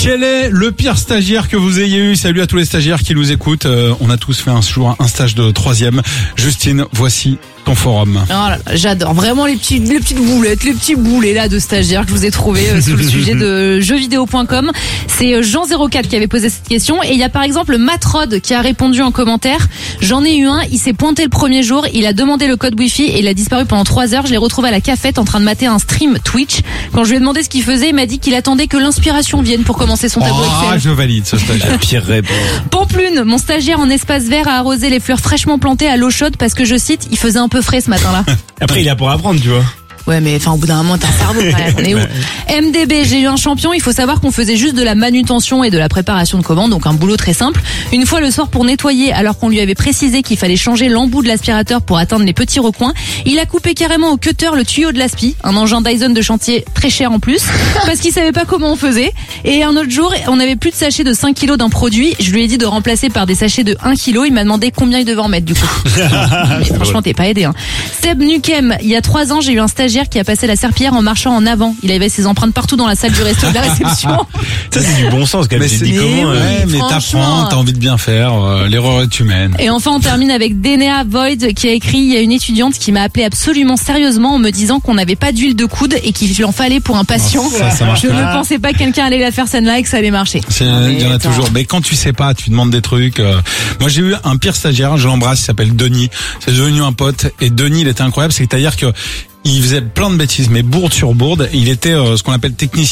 Quel est le pire stagiaire que vous ayez eu? Salut à tous les stagiaires qui nous écoutent. On a tous fait un jour un stage de 3e. Justine, voici ton forum. Oh là là, j'adore vraiment les petites boulettes, les petits boulets là de stagiaires que je vous ai trouvés sous le sujet de jeuxvideo.com. C'est Jean04 qui avait posé cette question et il y a par exemple Matrod qui a répondu en commentaire. J'en ai eu un, il s'est pointé le premier jour, il a demandé le code Wi-Fi et il a disparu pendant 3 heures. Je l'ai retrouvé à la cafette en train de mater un stream Twitch. Quand je lui ai demandé ce qu'il faisait, il m'a dit qu'il attendait que l'inspiration vienne pour commencer son tableau Excel. Je valide ce stagiaire. Pire réponse. Pamplune, mon stagiaire en espace vert a arrosé les fleurs fraîchement plantées à l'eau chaude parce que je cite, il faisait un peu frais ce matin-là. Après, il a pour apprendre, tu vois. Ouais, mais enfin, au bout d'un moment, t'as un cerveau, quand même. On est où? MDB, j'ai eu un champion. Il faut savoir qu'on faisait juste de la manutention et de la préparation de commandes, donc un boulot très simple. Une fois le soir pour nettoyer, alors qu'on lui avait précisé qu'il fallait changer l'embout de l'aspirateur pour atteindre les petits recoins, il a coupé carrément au cutter le tuyau de l'aspi, un engin Dyson de chantier très cher en plus, parce qu'il savait pas comment on faisait. Et un autre jour, on avait plus de sachets de 5 kilos d'un produit. Je lui ai dit de remplacer par des sachets de 1 kilo. Il m'a demandé combien il devait en mettre, du coup. Mais franchement, t'es pas aidé, hein. Seb Nukem, il y a 3 ans, j'ai eu un stagiaire qui a passé la serpillière en marchant en avant. Il avait ses empreintes partout dans la salle du resto de la réception. Ça, c'est du bon sens, quand même. Mais t'apprends, t'as envie de bien faire, l'erreur est humaine. Et enfin, on termine avec Denea Void qui a écrit, il y a une étudiante qui m'a appelé absolument sérieusement en me disant qu'on n'avait pas d'huile de coude et qu'il en fallait pour un patient. Je ne pensais pas que quelqu'un allait la faire celle-là et que ça allait marcher. Il y en a toujours. Mais quand tu sais pas, tu demandes des trucs. Moi, j'ai eu un pire stagiaire, je l'embrasse, il s'appelle Denis. C'est devenu un pote. Et Denis, il était incroyable. C'est-à-dire que il faisait plein de bêtises, mais bourde sur bourde. Il était ce qu'on appelle technicien